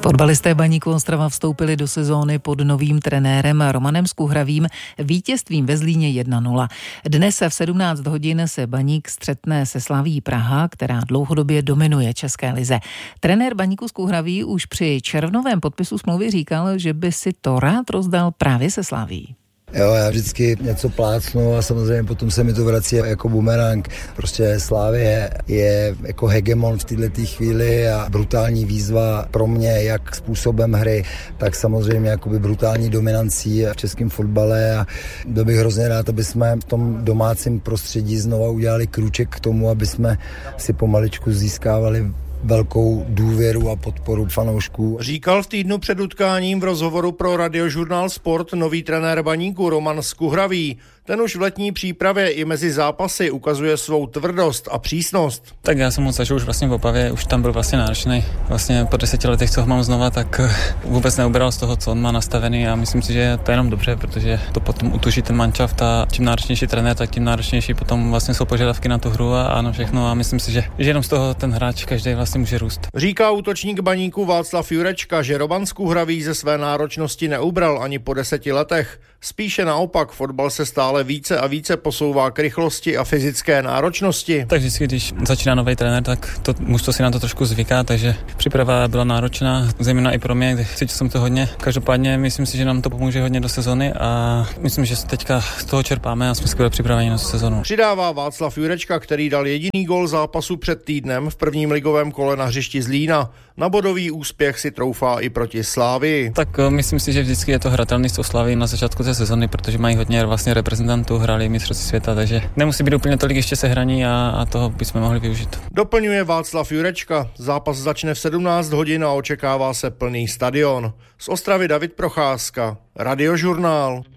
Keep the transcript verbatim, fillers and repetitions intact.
Fotbalisté Baníku Ostrava vstoupili do sezóny pod novým trenérem Romanem Skuhravým vítězstvím ve Zlíně jedna nula. Dnes v sedmnáct hodin se Baník střetne se Slaví Praha, která dlouhodobě dominuje české lize. Trenér Baníku Skuhravý už při červnovém podpisu smlouvy říkal, že by si to rád rozdal právě se Slaví. Jo, já vždycky něco plácnu a samozřejmě potom se mi to vrací jako bumerang. Prostě Slavie je jako hegemon v této chvíli a brutální výzva pro mě, jak způsobem hry, tak samozřejmě jakoby brutální dominancí v českém fotbale a byl bych hrozně rád, aby jsme v tom domácím prostředí znova udělali krůček k tomu, aby jsme si pomaličku získávali velkou důvěru a podporu fanoušků. Říkal v týdnu před utkáním v rozhovoru pro Radiožurnál Sport nový trenér Baníku Roman Skuhravý. Ten už v letní přípravě i mezi zápasy ukazuje svou tvrdost a přísnost. Tak já jsem moc zažil už vlastně v Opavě, už tam byl vlastně náročný. Vlastně po deseti letech, co ho mám znova, tak vůbec neubral z toho, co on má nastavený a myslím si, že je to jenom dobře, protože to potom utuží ten manšaft a čím náročnější trenér, tak tím náročnější potom vlastně jsou požadavky na tu hru a, a na všechno a myslím si, že, že jenom z toho ten hráč každý vlastně může růst. Říká útočník Baníku Václav Jurečka, že Roman Skuhravý ze své náročnosti neubral ani po deseti letech. Spíše naopak, fotbal se stále více a více posouvá k rychlosti a fyzické náročnosti. Tak vždycky, když začíná nový trenér, tak to mužstvo si na to trošku zvyká, takže příprava byla náročná, zejména i pro mě, kdy cítil jsem to hodně. Každopádně myslím si, že nám to pomůže hodně do sezony a myslím, že teďka z toho čerpáme a jsme skvěle připraveni na sezonu. Přidává Václav Jurečka, který dal jediný gól zápasu před týdnem v prvním ligovém kole na hřišti Zlína. Na bodový úspěch si troufá i proti Slávii. Tak myslím si, že vždycky je to hratelný s Slaví na začátku té sezony, protože mají hodně vlastně reprezentantů, hráli mistrovství světa, takže nemusí být úplně tolik ještě sehraní a, a toho bychom mohli využít. Doplňuje Václav Jurečka. Zápas začne v sedmnáct hodin a očekává se plný stadion. Z Ostravy David Procházka, Radiožurnál.